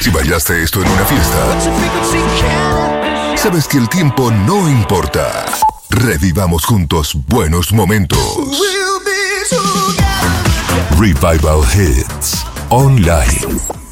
si bailaste esto en una fiesta, sabes que el tiempo no importa. Revivamos juntos buenos momentos. Revival Hits Online.